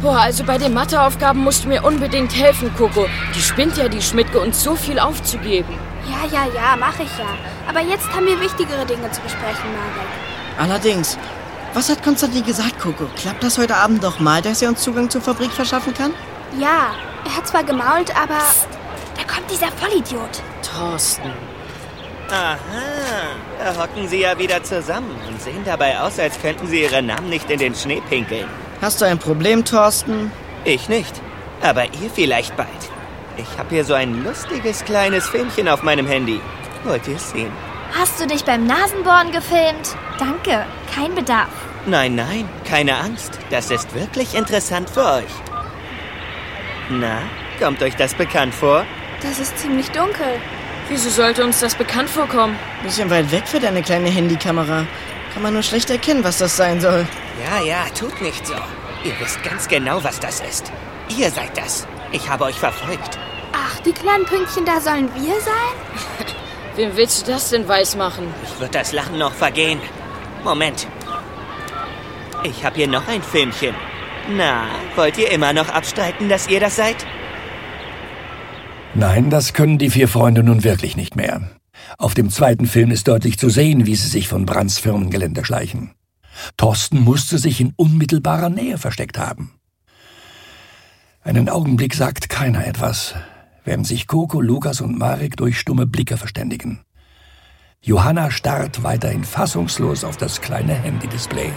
Boah, also bei den Matheaufgaben musst du mir unbedingt helfen, Coco. Die spinnt ja, die Schmidtke, uns so viel aufzugeben. Ja, mach ich ja. Aber jetzt haben wir wichtigere Dinge zu besprechen, Marek. Allerdings, was hat Konstantin gesagt, Coco? Klappt das heute Abend doch mal, dass er uns Zugang zur Fabrik verschaffen kann? Ja, er hat zwar gemault, aber... Psst, da kommt dieser Vollidiot. Thorsten. Aha, da hocken sie ja wieder zusammen und sehen dabei aus, als könnten sie ihre Namen nicht in den Schnee pinkeln. Hast du ein Problem, Thorsten? Ich nicht, aber ihr vielleicht bald. Ich habe hier so ein lustiges kleines Filmchen auf meinem Handy. Wollt ihr es sehen? Hast du dich beim Nasenbohren gefilmt? Danke, kein Bedarf. Nein, keine Angst. Das ist wirklich interessant für euch. Na, kommt euch das bekannt vor? Das ist ziemlich dunkel. Wieso sollte uns das bekannt vorkommen? Bisschen weit weg für deine kleine Handykamera. Kann man nur schlecht erkennen, was das sein soll. Ja, tut nicht so. Ihr wisst ganz genau, was das ist. Ihr seid das. Ich habe euch verfolgt. Ach, die kleinen Pünktchen da sollen wir sein? Wem willst du das denn weismachen? Ich würde das Lachen noch vergehen. Moment. Ich habe hier noch ein Filmchen. Na, wollt ihr immer noch abstreiten, dass ihr das seid? Nein, das können die 4 Freunde nun wirklich nicht mehr. Auf dem zweiten Film ist deutlich zu sehen, wie sie sich von Brandts Firmengelände schleichen. Thorsten musste sich in unmittelbarer Nähe versteckt haben. Einen Augenblick sagt keiner etwas, während sich Coco, Lukas und Marek durch stumme Blicke verständigen. Johanna starrt weiterhin fassungslos auf das kleine Handy-Display.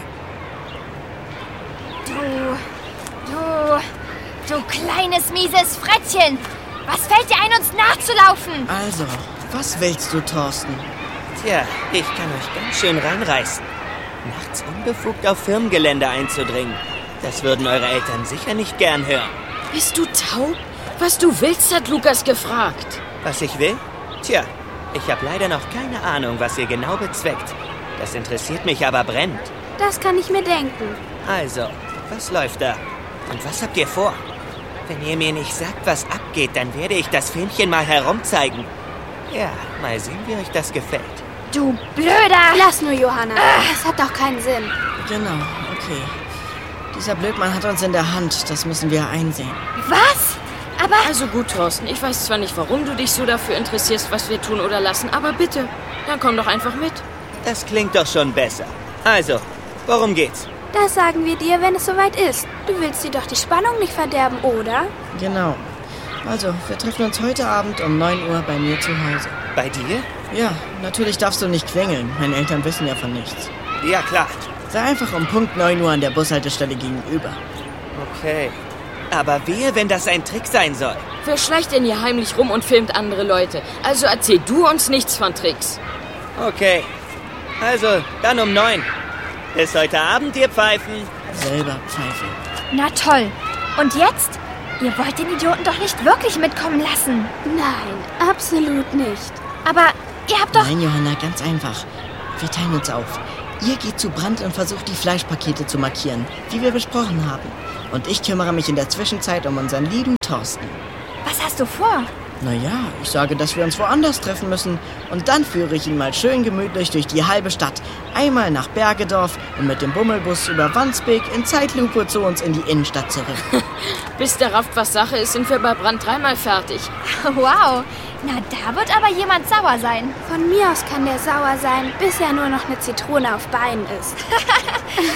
Du kleines, mieses Frettchen! Was fällt dir ein, uns nachzulaufen? Also, was willst du, Thorsten? Tja, ich kann euch ganz schön reinreißen. Nachts unbefugt auf Firmengelände einzudringen. Das würden eure Eltern sicher nicht gern hören. Bist du taub? Was du willst, hat Lukas gefragt. Was ich will? Tja, ich habe leider noch keine Ahnung, was ihr genau bezweckt. Das interessiert mich aber brennend. Das kann ich mir denken. Also, was läuft da? Und was habt ihr vor? Wenn ihr mir nicht sagt, was abgeht, dann werde ich das Filmchen mal herumzeigen. Ja, mal sehen, wie euch das gefällt. Du Blöder! Lass nur, Johanna. Das hat doch keinen Sinn. Genau, okay. Dieser Blödmann hat uns in der Hand, das müssen wir einsehen. Was? Aber... Also gut, Thorsten, ich weiß zwar nicht, warum du dich so dafür interessierst, was wir tun oder lassen, aber bitte, dann komm doch einfach mit. Das klingt doch schon besser. Also, worum geht's? Das sagen wir dir, wenn es soweit ist. Du willst dir doch die Spannung nicht verderben, oder? Genau. Also, wir treffen uns heute Abend um 9 Uhr bei mir zu Hause. Bei dir? Ja, natürlich darfst du nicht klingeln. Meine Eltern wissen ja von nichts. Ja, klar. Sei einfach um Punkt 9 Uhr an der Bushaltestelle gegenüber. Okay. Aber wehe, wenn das ein Trick sein soll. Wer schleicht denn hier heimlich rum und filmt andere Leute? Also erzähl du uns nichts von Tricks. Okay. Also, dann um 9. Bis heute Abend, ihr Pfeifen. Selber pfeife. Na toll. Und jetzt? Ihr wollt den Idioten doch nicht wirklich mitkommen lassen. Nein, absolut nicht. Aber ihr habt doch... Nein, Johanna, ganz einfach. Wir teilen uns auf. Ihr geht zu Brandt und versucht, die Fleischpakete zu markieren, wie wir besprochen haben. Und ich kümmere mich in der Zwischenzeit um unseren lieben Thorsten. Was hast du vor? Naja, ich sage, dass wir uns woanders treffen müssen. Und dann führe ich ihn mal schön gemütlich durch die halbe Stadt. Einmal nach Bergedorf und mit dem Bummelbus über Wandsbek in Zeitlupe zu uns in die Innenstadt zurück. Bis der rafft, was Sache ist, sind wir bei Brand 3-mal fertig. Wow. Na, da wird aber jemand sauer sein. Von mir aus kann der sauer sein, bis er nur noch eine Zitrone auf Beinen ist.